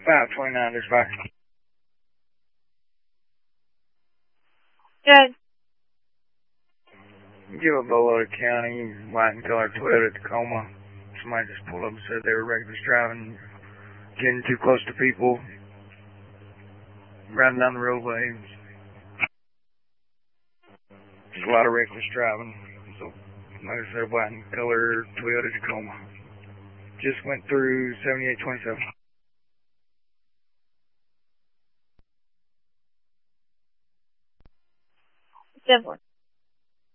529, there's fire. Good. Give Bowler County, white and colored Toyota Tacoma. Somebody just pulled up and said they were reckless driving, getting too close to people, riding down the roadway. There's a lot of reckless driving. So, like I said, white and colored Toyota Tacoma. Just went through 7827. 7.